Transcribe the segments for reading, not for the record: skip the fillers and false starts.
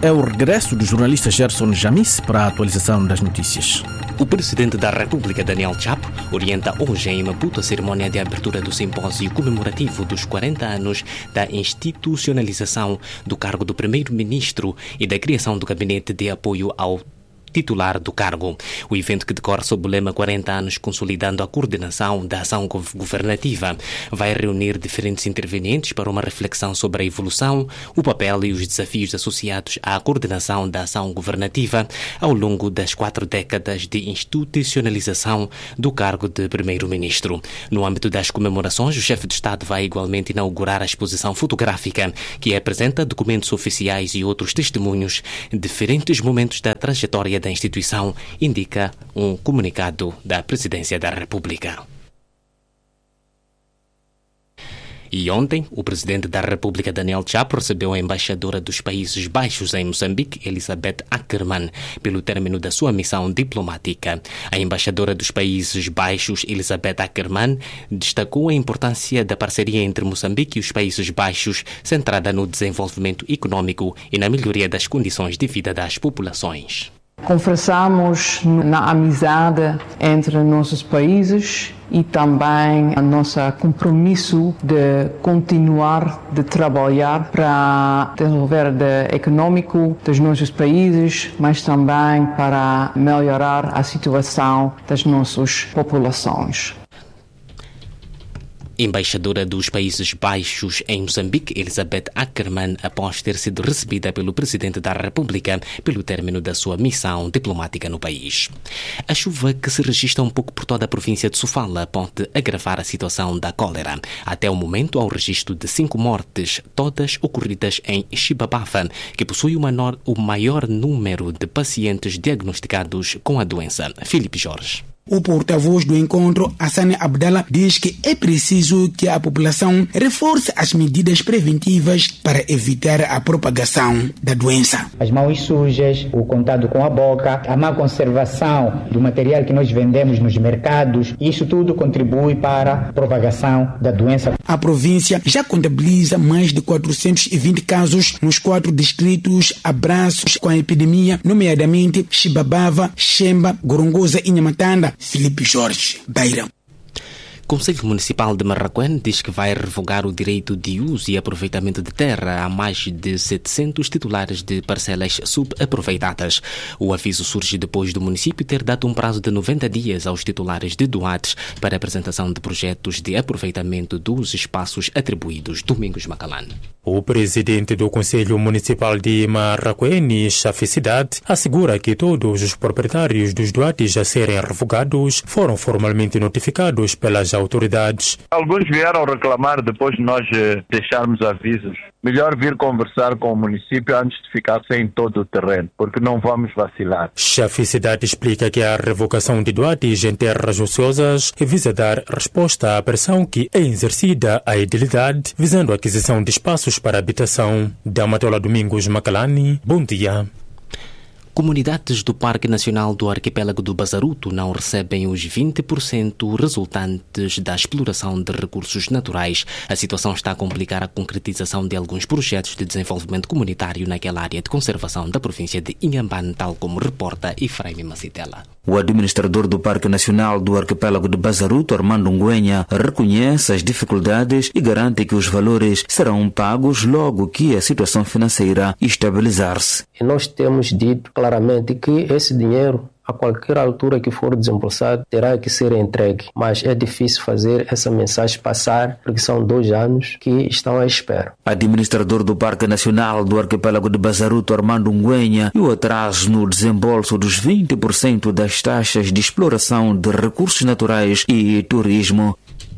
é o regresso do jornalista Gerson Jamis para a atualização das notícias. O presidente da República, Daniel Chapo, orienta hoje em Maputo a cerimônia de abertura do simpósio comemorativo dos 40 anos da institucionalização do cargo do primeiro-ministro e da criação do gabinete de apoio ao titular do cargo. O evento, que decorre sob o lema 40 anos consolidando a coordenação da ação governativa, vai reunir diferentes intervenientes para uma reflexão sobre a evolução, o papel e os desafios associados à coordenação da ação governativa ao longo das 4 décadas de institucionalização do cargo de primeiro-ministro. No âmbito das comemorações, o chefe de Estado vai igualmente inaugurar a exposição fotográfica, que apresenta documentos oficiais e outros testemunhos de diferentes momentos da trajetória da instituição, indica um comunicado da Presidência da República. E ontem, o presidente da República, Daniel Chapo, recebeu a embaixadora dos Países Baixos em Moçambique, Elizabeth Ackerman, pelo término da sua missão diplomática. A embaixadora dos Países Baixos, Elizabeth Ackerman, destacou a importância da parceria entre Moçambique e os Países Baixos, centrada no desenvolvimento econômico e na melhoria das condições de vida das populações. Conversamos na amizade entre nossos países e também o nosso compromisso de continuar de trabalhar para desenvolver o econômico dos nossos países, mas também para melhorar a situação das nossas populações. Embaixadora dos Países Baixos em Moçambique, Elizabeth Ackerman, após ter sido recebida pelo Presidente da República pelo término da sua missão diplomática no país. A chuva que se registra um pouco por toda a província de Sofala pode agravar a situação da cólera. Até o momento, há o registro de 5 mortes, todas ocorridas em Chibabafa, que possui o maior número de pacientes diagnosticados com a doença. Filipe Jorge. O porta-voz do encontro, Hassane Abdallah, diz que é preciso que a população reforce as medidas preventivas para evitar a propagação da doença. As mãos sujas, o contato com a boca, a má conservação do material que nós vendemos nos mercados, isso tudo contribui para a propagação da doença. A província já contabiliza mais de 420 casos nos 4 distritos abraços com a epidemia, nomeadamente Chibabava, Xemba, Gorongosa e Nhamatanda. Filipe Jorge, Beira. O Conselho Municipal de Marraquém diz que vai revogar o direito de uso e aproveitamento de terra a mais de 700 titulares de parcelas subaproveitadas. O aviso surge depois do município ter dado um prazo de 90 dias aos titulares de doates para a apresentação de projetos de aproveitamento dos espaços atribuídos. Domingos Macalane. O presidente do Conselho Municipal de Marraquém, Chafi Cidade, assegura que todos os proprietários dos doates a serem revogados foram formalmente notificados pelas autoridades. Alguns vieram reclamar depois de nós deixarmos avisos. Melhor vir conversar com o município antes de ficar sem todo o terreno, porque não vamos vacilar. Chafi Cidade explica que a revogação de doates em terras ociosas visa dar resposta à pressão que é exercida à edilidade, visando a aquisição de espaços para habitação. Damatola Domingos Macalani, bom dia. Comunidades do Parque Nacional do Arquipélago do Bazaruto não recebem os 20% resultantes da exploração de recursos naturais. A situação está a complicar a concretização de alguns projetos de desenvolvimento comunitário naquela área de conservação da província de Inhambane, tal como reporta Efraim Macitela. O administrador do Parque Nacional do Arquipélago de Bazaruto, Armando Nguenha, reconhece as dificuldades e garante que os valores serão pagos logo que a situação financeira estabilizar-se. Nós temos dito claramente que esse dinheiro, a qualquer altura que for desembolsado, terá que ser entregue. Mas é difícil fazer essa mensagem passar, porque são 2 anos que estão à espera. Administrador do Parque Nacional do Arquipélago de Bazaruto, Armando Nguenha, e o atraso no desembolso dos 20% das taxas de exploração de recursos naturais e turismo.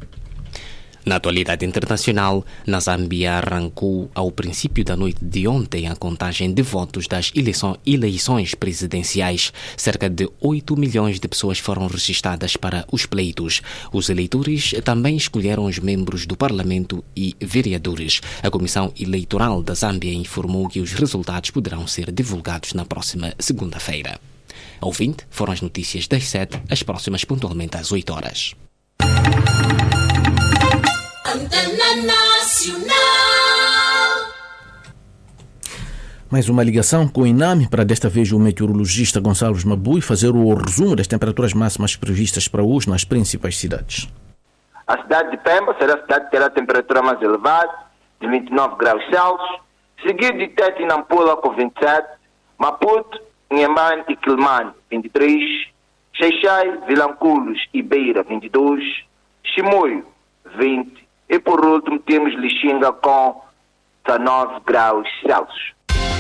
Na atualidade internacional, na Zâmbia arrancou ao princípio da noite de ontem a contagem de votos das eleições presidenciais. Cerca de 8 milhões de pessoas foram registradas para os pleitos. Os eleitores também escolheram os membros do Parlamento e vereadores. A Comissão Eleitoral da Zâmbia informou que os resultados poderão ser divulgados na próxima segunda-feira. Ouvinte, foram as notícias das 7, as próximas pontualmente às 8 horas. Antena Nacional. Mais uma ligação com o INAMI, para desta vez o meteorologista Gonçalves Mabui fazer o resumo das temperaturas máximas previstas para hoje nas principais cidades. A cidade de Pemba será a cidade que terá a temperatura mais elevada, de 29 graus Celsius, seguido de Tete e Nampula com 27, Maputo, Inhambane e Quilmane 23, Xaixai, Vilanculos e Beira 22, Chimoio 20 e por último temos Lixinga com 19 graus Celsius.